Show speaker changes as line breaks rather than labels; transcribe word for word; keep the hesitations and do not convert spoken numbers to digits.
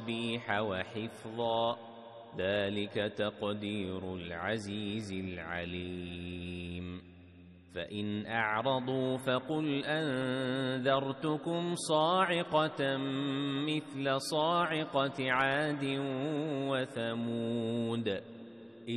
ومصابيح وحفظا ذلك تقدير العزيز العليم فإن أعرضوا فقل أنذرتكم صاعقة مثل صاعقة عاد وثمود